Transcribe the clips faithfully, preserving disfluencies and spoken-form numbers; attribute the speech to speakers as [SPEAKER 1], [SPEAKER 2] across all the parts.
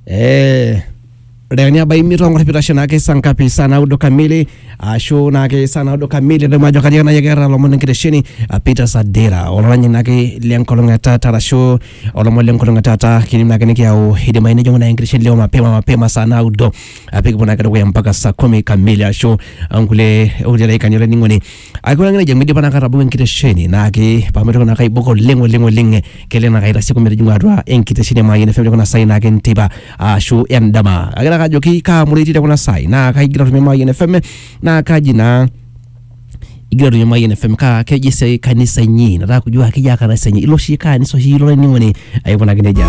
[SPEAKER 1] eh Renia bai mitongo reputation ake sankapi sana udo kamili asho nake sana udo kamili de majo kadiana yagera lo mon kreshini Peter Sadera olonyi nake lenkolonga tata rasho olomo lenkolonga tata kinimna kene kiao hidi maine jongo na kreshini leo mapema mapema sana udo apiki bona kada mpaka saa kumi kamili asho angule ujira ikanyole ningoni akona ngene jemidi pana karabu kreshini nake pamoja na kai boko lengo lengo linge kele na kaira siku mirjunga adwa enkiteshini maine femle kona sai nake ntiba asho endama kajoki ka mulitita kuna sai na kaigira tumema yene fm na kajina igira tumema yene fm ka kejise kanisa nyi nataka kujua akija kanisa nyi ilo shika niso hilo ni ngoni ayibona kineja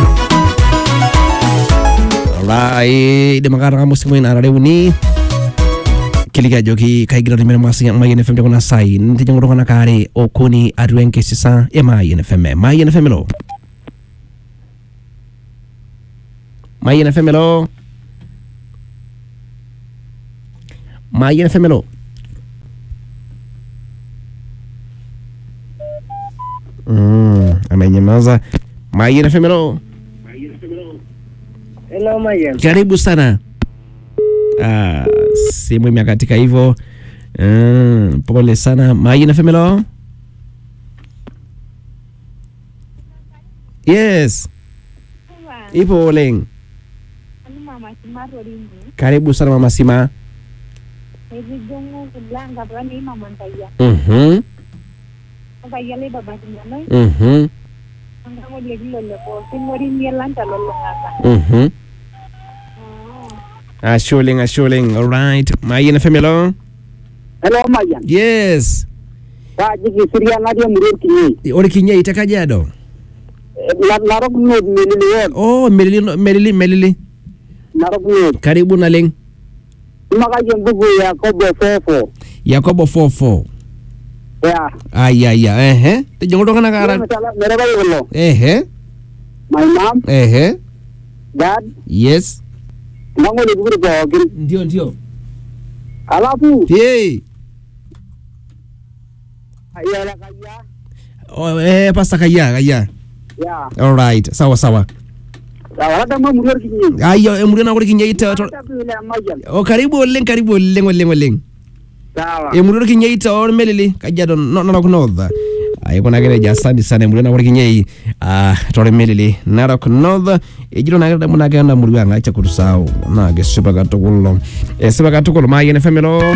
[SPEAKER 1] alright de magara kama siku ina rarewuni kiliga joki kaigira tumema yene fm kuna sai ntijango tokana kare okuni adwenke sisa ema yene fm ma yene fm lo ma yene fm lo Mayen F M lo. Mm, amenyamaza. Mayen F M lo.
[SPEAKER 2] Hello Mayen.
[SPEAKER 1] Karibu sana. Ah, simu imekatika hivyo. Mm, pole sana. Mayen F M lo. Yes. Ipo oleng.
[SPEAKER 3] Mama Sima Roringo.
[SPEAKER 1] Karibu sana Mama Sima.
[SPEAKER 3] Evijongo kulanga bani mama ntaya.
[SPEAKER 1] Mhm.
[SPEAKER 3] Ntaya le baba tinano.
[SPEAKER 1] Mhm.
[SPEAKER 3] Anga mo le lo le ko simori mielanta lo lo ngata.
[SPEAKER 1] Mhm. Ah, shuling, ah, shuling. All right. Mayen F M lo.
[SPEAKER 2] Hello Mayen.
[SPEAKER 1] Yes.
[SPEAKER 2] Ba jiki siria ngadio murir kinyi.
[SPEAKER 1] Ori kinyi itakajado.
[SPEAKER 2] Na narok no melili.
[SPEAKER 1] Oh, melili melili melili.
[SPEAKER 2] Narok no.
[SPEAKER 1] Karibu na leng.
[SPEAKER 2] Makaje mbugu ya Yakobo fofo.
[SPEAKER 1] Yakobo fofo.
[SPEAKER 2] Ya.
[SPEAKER 1] Ay ay ay. Eh eh. Tejongo tokana kara.
[SPEAKER 2] Mereba yulo.
[SPEAKER 1] Eh eh.
[SPEAKER 2] My mom.
[SPEAKER 1] Eh eh.
[SPEAKER 2] Dad.
[SPEAKER 1] Yes.
[SPEAKER 2] Nango le buguru gogin.
[SPEAKER 1] Ndio ndio.
[SPEAKER 2] Alafu.
[SPEAKER 1] Hey.
[SPEAKER 2] Ayala kaya.
[SPEAKER 1] Oh eh pasta kaya kaya.
[SPEAKER 2] Ya.
[SPEAKER 1] All right. Sawa sawa.
[SPEAKER 2] Awada mo murir kinyi.
[SPEAKER 1] Ayo emuri na kuri kinyi ita. Oh karibu oleng karibu oleng oleng oleng.
[SPEAKER 2] Sawa.
[SPEAKER 1] Emuri kinyi ita or melili kajado no no kunodha. Ayo kuna gere jasandi sana emuri na kuri kinyi ah tore melili nara kunodha ejiro na gere muna gana muri wanga acha kutusao na gesiba gatukulo. Esiba gatukulo Mayen F M lo.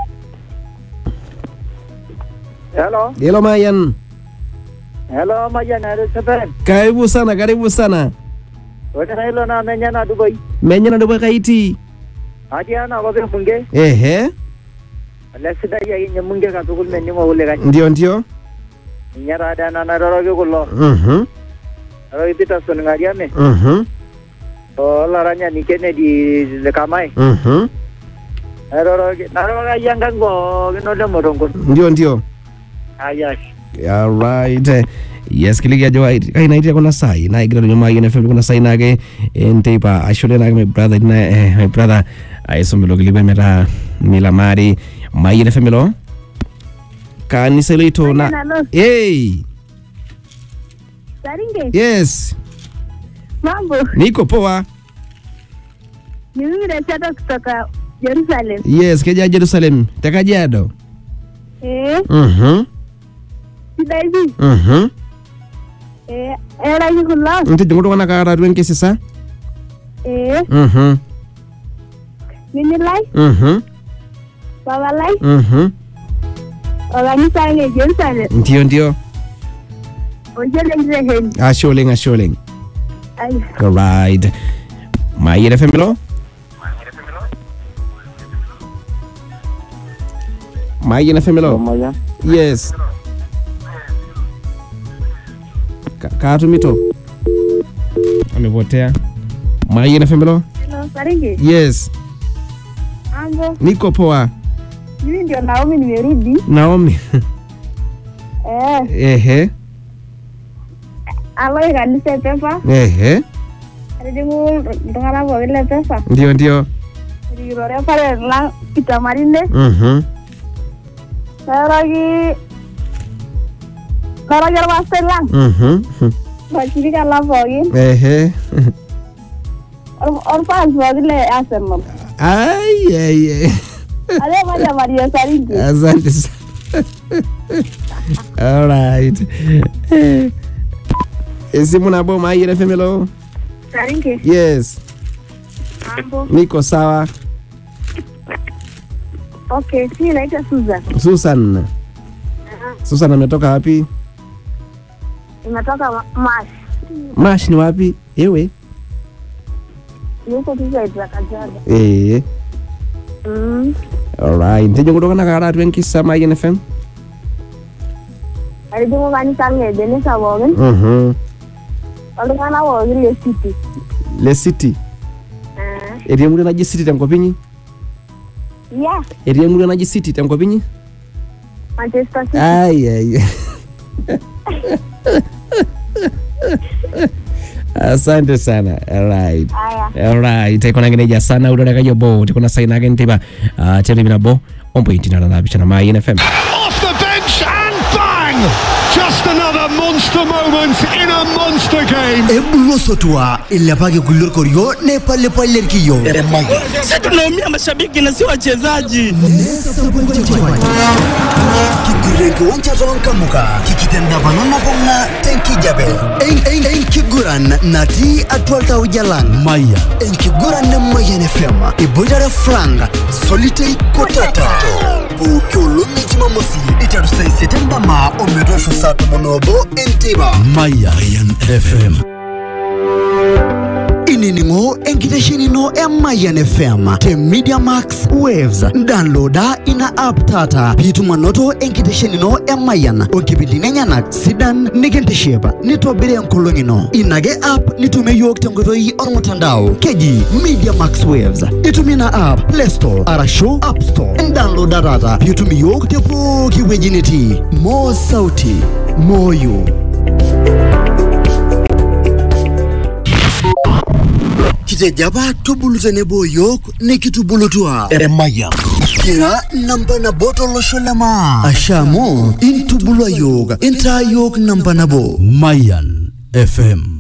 [SPEAKER 2] Hello.
[SPEAKER 1] Hello Mayen.
[SPEAKER 2] Hello Mayen are seven.
[SPEAKER 1] Karibu sana karibu sana.
[SPEAKER 2] Wena hilo na menya na Dubai.
[SPEAKER 1] Menya na Dubai kaiti.
[SPEAKER 2] Adiana wabe munge.
[SPEAKER 1] Ehe.
[SPEAKER 2] Alexida ya yenye munge katukul menni mo ule kanyi.
[SPEAKER 1] Ndio ndio.
[SPEAKER 2] Nyara adana na roroge kulo.
[SPEAKER 1] Mhm.
[SPEAKER 2] Roroge pita son ngariame.
[SPEAKER 1] Mhm.
[SPEAKER 2] O laranya ni Kennedy le kamai.
[SPEAKER 1] Mhm.
[SPEAKER 2] Roroge roroge yanga ngo kinole morongo.
[SPEAKER 1] Ndio ndio.
[SPEAKER 2] Ayash.
[SPEAKER 1] All right. Yes, kiliga jo kai naiti kuna sai na igra nyuma Mayen F M kuna sai nage entipa ashole na my brother na eh, my brother aisomelo kilibe mera milamari Mayen F M lo kanisa lito na hey
[SPEAKER 3] Saringe.
[SPEAKER 1] yes
[SPEAKER 3] Mambo.
[SPEAKER 1] niko poa
[SPEAKER 3] Ni mimi nachata kutoka Jerusalem.
[SPEAKER 1] yes keja Jerusalem takajado
[SPEAKER 3] Eh.
[SPEAKER 1] mhm
[SPEAKER 3] Sidaiji.
[SPEAKER 1] mhm
[SPEAKER 3] Eh, era yikulo.
[SPEAKER 1] nti jongo tokana kara twenke sisa
[SPEAKER 3] Eh.
[SPEAKER 1] mhm
[SPEAKER 3] Mimi lai.
[SPEAKER 1] mhm
[SPEAKER 3] Baba lai.
[SPEAKER 1] mhm
[SPEAKER 3] Organisa nge Jerusalem.
[SPEAKER 1] ndio ndio
[SPEAKER 3] Ojele ngehen.
[SPEAKER 1] asholing asholing
[SPEAKER 3] Ay.
[SPEAKER 1] all right Mayen F M lo Mayen F M lo
[SPEAKER 2] Mayen.
[SPEAKER 1] yes Katumito amepotea. Mayen F M lo
[SPEAKER 3] Hello, Saringe.
[SPEAKER 1] yes
[SPEAKER 3] Ambo.
[SPEAKER 1] niko poa.
[SPEAKER 3] Mimi ndio Naomi nimerudi.
[SPEAKER 1] Naomi
[SPEAKER 3] Eh.
[SPEAKER 1] ehe
[SPEAKER 3] Alo kanisa pepa.
[SPEAKER 1] ehe
[SPEAKER 3] Adimu ndongana bo ile pepa.
[SPEAKER 1] ndio ndio
[SPEAKER 3] Rirore pare la kitamarinde.
[SPEAKER 1] mhm
[SPEAKER 3] Saragi Saragi waste lang.
[SPEAKER 1] mhm
[SPEAKER 3] Bachiri kala bogi.
[SPEAKER 1] ehe
[SPEAKER 3] Or fans wagile Arsenal.
[SPEAKER 1] Ai ai ai.
[SPEAKER 3] Ale maja Mario Saringi.
[SPEAKER 1] Asante sana. All right. Esimu na boma hii F M lo.
[SPEAKER 3] Saringi.
[SPEAKER 1] Yes.
[SPEAKER 3] Mambo.
[SPEAKER 1] Niko sawa.
[SPEAKER 3] Okay, si naitwa Susan.
[SPEAKER 1] Susan. Susan ametoka wapi?
[SPEAKER 3] Nimetoka Mash.
[SPEAKER 1] Mash ni wapi? Ewe.
[SPEAKER 3] Niko tuza ita Kajiado.
[SPEAKER 1] Eh.
[SPEAKER 3] Mm.
[SPEAKER 1] All right. Ndio kutoka na kara twenty sama hii F M.
[SPEAKER 3] Alidimu gani sange deni sawogen?
[SPEAKER 1] Mhm.
[SPEAKER 3] Olungana wogen le city.
[SPEAKER 1] Le City.
[SPEAKER 3] Eh.
[SPEAKER 1] Erie mure naji City tankopinyi?
[SPEAKER 3] Yeah.
[SPEAKER 1] Erie mure naji City tankopinyi?
[SPEAKER 3] Manchester City.
[SPEAKER 1] Ai ai. Asante sana. All right.
[SPEAKER 3] Aya.
[SPEAKER 1] All right. Iko na ngeja sana udora kayo bo. Tiko na saina again tiba. Ah, tele bina bo. Ombo intina na bichana mai N F M.
[SPEAKER 4] Off the bench and bang! Just another monster moment in a monster game.
[SPEAKER 5] Ebulo sotua ilapage kulur korio ne pale pale kiyo.
[SPEAKER 6] Sisi tunaumia mashabiki na si wachezaji.
[SPEAKER 5] Kikurengo wancha zonka muka kikitenda banana bonga tenki jabe. En en en kiguran nati atwalta ujalan Maya. En kiguran na Maya N F M. Ibojara franga solite kotata. Bukolo nijima mosi itarusa September ma omedosho sato monobo entiba Maya F M. Ininimo enkitesheni no Maya F M te Media Max Waves downloada ina app tata pitu manoto enkitesheni no Maya onkibindi nenyana sidan nikentesheba nitobire nkolongino inage app nitume yok tengotoi ormutandao keji Media Max Waves itumina app Play Store arasho App Store downloada data pitu yok tepo kiwejiniti mo sauti moyo Kitejaba tubulutene boyok nekitubulutua Maya. Kira namba na boto lo sholema. Ashamo intubulwa yoga. Inta yok namba na bo. Mayan F M.